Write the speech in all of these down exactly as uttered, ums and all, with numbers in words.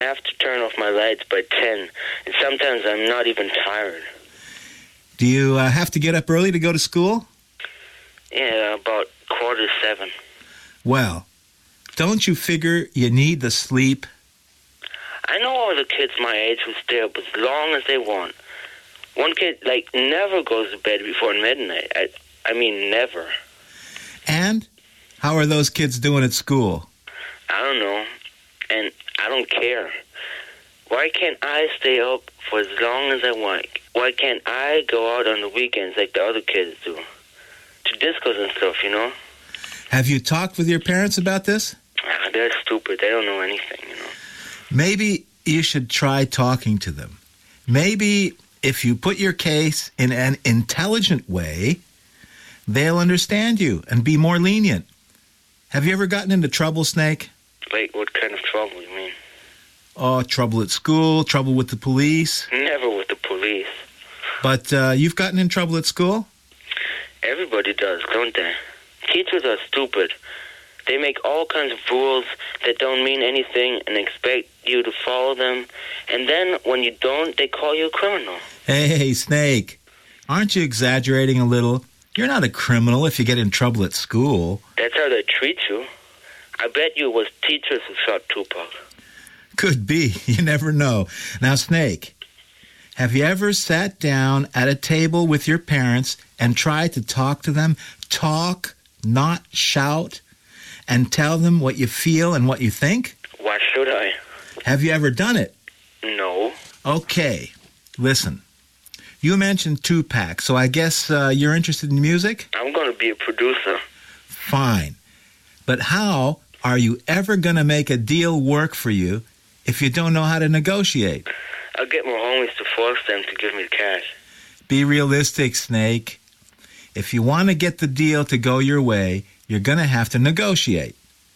I have to turn off my lights by ten, and sometimes I'm not even tired. Do you uh, have to get up early to go to school? Yeah, about quarter to seven. Well, don't you figure you need the sleep? I know all the kids my age who stay up as long as they want. One kid, like, never goes to bed before midnight. I, I mean, never. And how are those kids doing at school? I don't know, and I don't care. Why can't I stay up for as long as I want? Why can't I go out on the weekends like the other kids do? To discos and stuff, you know? Have you talked with your parents about this? Ah, they're stupid. They don't know anything, you know? Maybe you should try talking to them. Maybe if you put your case in an intelligent way, they'll understand you and be more lenient. Have you ever gotten into trouble, Snake? Like, what kind of trouble, you mean? Oh, trouble at school, trouble with the police. Never with the police. But uh, you've gotten in trouble at school? Everybody does, don't they? Teachers are stupid. They make all kinds of rules that don't mean anything and expect you to follow them. And then when you don't, they call you a criminal. Hey, Snake, aren't you exaggerating a little? You're not a criminal if you get in trouble at school. That's how they treat you. I bet you it was teachers who shot Tupac. Could be. You never know. Now, Snake, have you ever sat down at a table with your parents and tried to talk to them? Talk, not shout, and tell them what you feel and what you think? Why should I? Have you ever done it? No. Okay. Listen, you mentioned Tupac, so I guess uh, you're interested in music? I'm going to be a producer. Fine. But how are you ever going to make a deal work for you if you don't know how to negotiate? I'll get my homies to force them to give me the cash. Be realistic, Snake. If you want to get the deal to go your way, you're going to have to negotiate.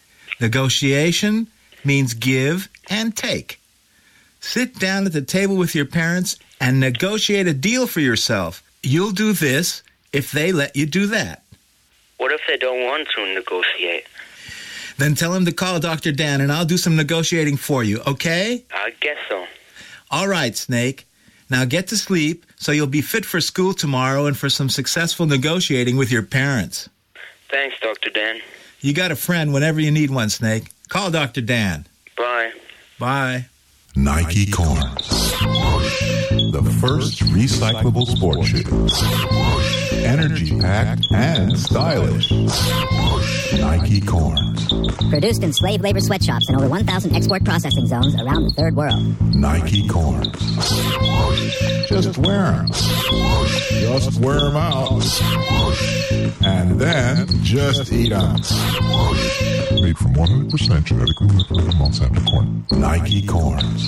Negotiation means give and take. Sit down at the table with your parents and negotiate a deal for yourself. You'll do this if they let you do that. What if they don't want to negotiate? Then tell them to call Doctor Dan and I'll do some negotiating for you, okay? I guess so. All right, Snake. Now get to sleep so you'll be fit for school tomorrow and for some successful negotiating with your parents. Thanks, Doctor Dan. You got a friend whenever you need one, Snake. Call Doctor Dan. Bye. Bye. Nike Corns, the first recyclable sports shoe. Energy-packed and stylish. Nike Corns. Produced in slave labor sweatshops in over one thousand export processing zones around the third world. Nike Corns. Just wear them. Just wear them out. And then just eat them. Made from one hundred percent genetically manipulated Monsanto corn. Nike Corns.